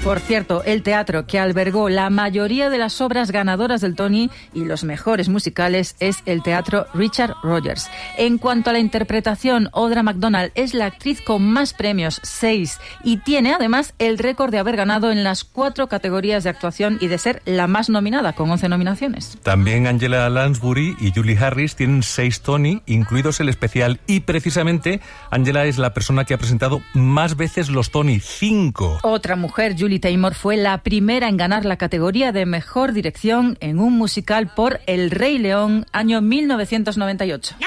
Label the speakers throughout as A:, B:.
A: Por cierto, el teatro que albergó la mayoría de las obras ganadoras del Tony y los mejores musicales es el Teatro Richard Rogers. En cuanto a la interpretación, Audra McDonald es la actriz con más premios, 6, y tiene además el récord de haber ganado en las 4 categorías de actuación y de ser la más nominada, con 11 nominaciones.
B: También Angela Lansbury y Julie Harris tienen 6 Tony, incluidos el especial, y precisamente Angela es la persona que ha presentado más veces los Tony, 5.
A: Otra mujer, Julie Taymor, fue la primera en ganar la categoría de mejor dirección en un musical por El Rey León, año 1998.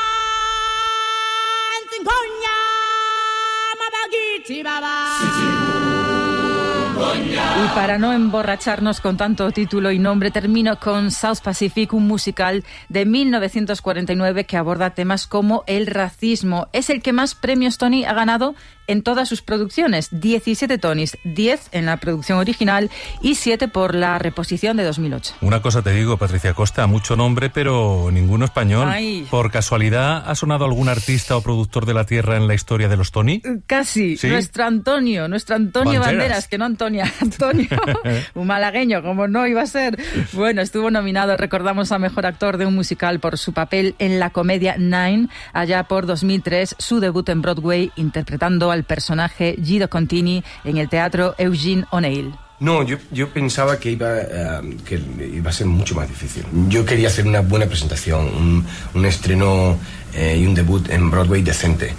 A: Y para no emborracharnos con tanto título y nombre, termino con South Pacific, un musical de 1949 que aborda temas como el racismo. Es el que más premios Tony ha ganado en todas sus producciones, 17 Tonys, 10 en la producción original y 7 por la reposición de 2008.
B: Una cosa te digo, Patricia Costa, mucho nombre, pero ninguno español.
A: Ay.
B: ¿Por casualidad ha sonado algún artista o productor de la tierra en la historia de los Tony?
A: Casi. ¿Sí? Nuestro Antonio Banderas, que no Antonio, un malagueño, como no iba a ser. Bueno, estuvo nominado, recordamos, a Mejor Actor de un Musical por su papel en la comedia Nine, allá por 2003, su debut en Broadway, interpretando al personaje Guido Contini en el teatro Eugene O'Neill.
C: No, yo pensaba que iba a ser mucho más difícil. Yo quería hacer una buena presentación, un estreno y un debut en Broadway decente.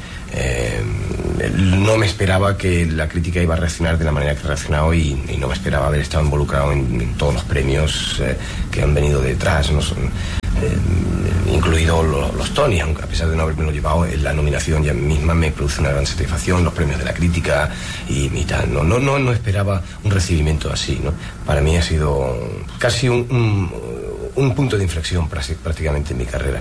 C: No me esperaba que la crítica iba a reaccionar de la manera que ha reaccionado y no me esperaba haber estado involucrado en todos los premios que han venido detrás, ¿no? Incluido los Tony, aunque a pesar de no haberme lo llevado, la nominación ya misma me produce una gran satisfacción, los premios de la crítica y tal. No esperaba un recibimiento así, ¿no? Para mí ha sido casi un punto de inflexión prácticamente en mi carrera.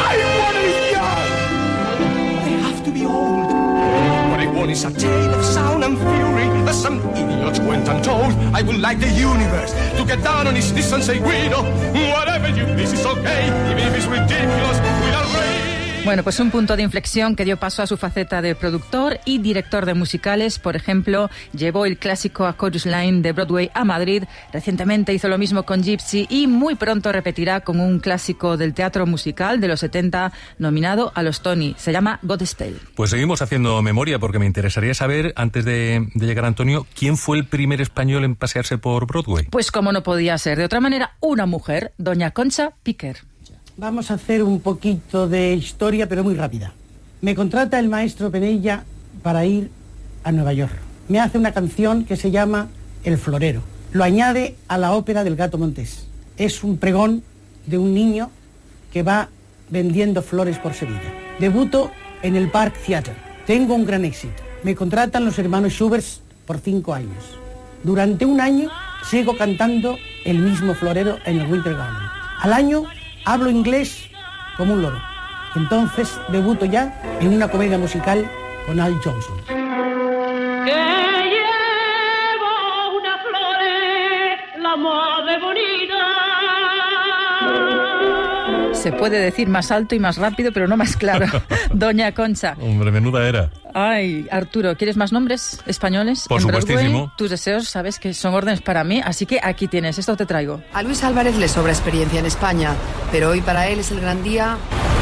D: It's a tale of sound and fury that some idiots went and told. I would like the universe to get down on its knees and say, Guido, whatever you please is okay, even if it's ridiculous, without rain.
A: Bueno, pues un punto de inflexión que dio paso a su faceta de productor y director de musicales. Por ejemplo, llevó el clásico A Chorus Line de Broadway a Madrid. Recientemente hizo lo mismo con Gypsy y muy pronto repetirá con un clásico del teatro musical de los 70 nominado a los Tony. Se llama Godspell.
B: Pues seguimos haciendo memoria porque me interesaría saber, antes de llegar a Antonio, ¿quién fue el primer español en pasearse por Broadway?
A: Pues como no podía ser de otra manera, una mujer, doña Concha Piquer.
E: Vamos a hacer un poquito de historia, pero muy rápida. Me contrata el maestro Penella para ir a Nueva York. Me hace una canción que se llama El Florero. Lo añade a la ópera del Gato Montés. Es un pregón de un niño que va vendiendo flores por Sevilla. Debuto en el Park Theatre. Tengo un gran éxito. Me contratan los hermanos Schubert por 5 años. Durante un año sigo cantando el mismo florero en el Winter Garden. Al año hablo inglés como un loro. Entonces debuto ya en una comedia musical con Al Johnson.
F: Que llevo una flor, la más de bonita.
A: Se puede decir más alto y más rápido, pero no más claro. Doña Concha.
B: Hombre, menuda era.
A: Ay, Arturo, ¿quieres más nombres españoles?
B: Por supuestísimo.
A: Tus deseos, sabes que son órdenes para mí, así que aquí tienes, esto te traigo.
G: A Luis Álvarez le sobra experiencia en España, pero hoy para él es el gran día.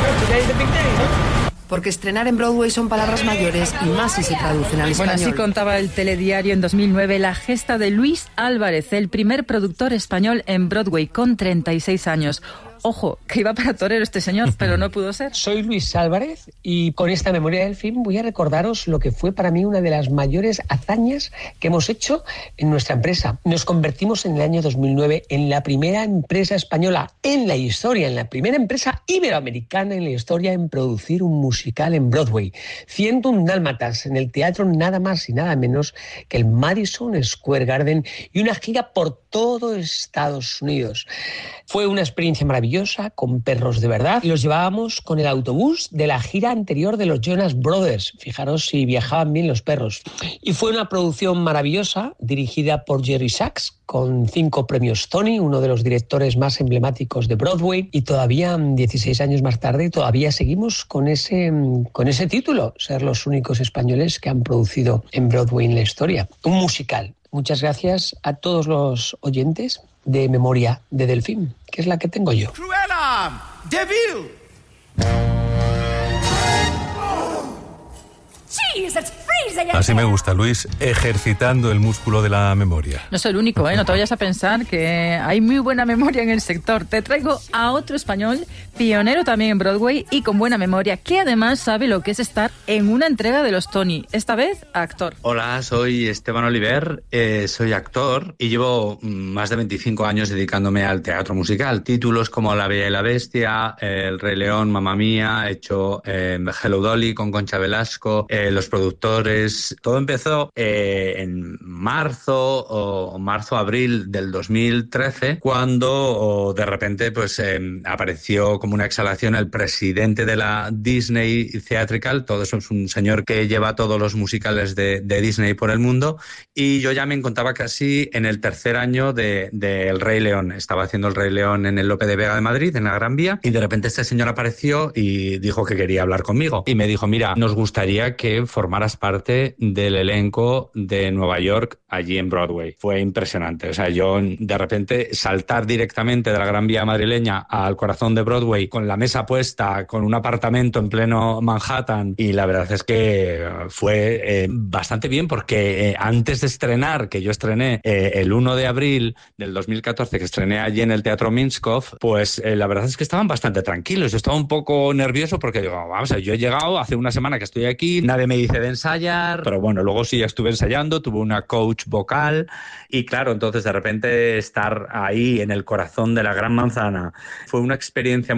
G: Porque estrenar en Broadway son palabras mayores y más si se traducen al español.
A: Bueno, así contaba el telediario en 2009 la gesta de Luis Álvarez, el primer productor español en Broadway con 36 años. Ojo, que iba para torero este señor, pero no pudo ser.
H: Soy Luis Álvarez y con esta memoria del film voy a recordaros lo que fue para mí una de las mayores hazañas que hemos hecho en nuestra empresa. Nos convertimos en el año 2009 en la primera empresa española en la historia, en la primera empresa iberoamericana en la historia en producir un musical en Broadway. 101 Dálmatas en el teatro nada más y nada menos que el Madison Square Garden y una gira por todo Estados Unidos. Fue una experiencia maravillosa con perros de verdad. Los llevábamos con el autobús de la gira anterior de los Jonas Brothers. Fijaros si viajaban bien los perros. Y fue una producción maravillosa dirigida por Jerry Sachs con 5 premios Tony, uno de los directores más emblemáticos de Broadway. Y todavía, 16 años más tarde, todavía seguimos con ese título, ser los únicos españoles que han producido en Broadway en la historia. Un musical. muchas gracias a todos los oyentes de Memoria de Delfín, que es la que tengo yo.
D: Cruella de Vil.
B: Así me gusta, Luis, ejercitando el músculo de la memoria.
A: No soy el único, no te vayas a pensar que hay muy buena memoria en el sector. Te traigo a otro español, pionero también en Broadway y con buena memoria, que además sabe lo que es estar en una entrega de los Tony, esta vez actor.
I: Hola, soy Esteban Oliver, soy actor y llevo más de 25 años dedicándome al teatro musical. Títulos como La Bella y la Bestia, El Rey León, Mamma Mía, he hecho Hello Dolly con Concha Velasco, los productores. Todo empezó en marzo-abril del 2013, cuando de repente pues apareció como una exhalación el presidente de la Disney Theatrical. Todo eso es un señor que lleva todos los musicales de Disney por el mundo, y yo ya me encontraba casi en el tercer año de El Rey León. Estaba haciendo El Rey León en el Lope de Vega de Madrid, en la Gran Vía, y de repente este señor apareció y dijo que quería hablar conmigo. Y me dijo, mira, nos gustaría que formaras parte del elenco de Nueva York allí en Broadway. Fue impresionante. O sea, yo de repente saltar directamente de la Gran Vía madrileña al corazón de Broadway con la mesa puesta, con un apartamento en pleno Manhattan, y la verdad es que fue bastante bien, porque antes de estrenar, que yo estrené el 1 de abril del 2014, que estrené allí en el Teatro Minskoff, pues la verdad es que estaban bastante tranquilos. Yo estaba un poco nervioso porque digo, vamos a ver, yo he llegado hace una semana que estoy aquí, nadie me dice de ensayar, pero bueno, luego sí estuve ensayando, tuve una coach vocal, y claro, entonces de repente estar ahí en el corazón de la Gran Manzana fue una experiencia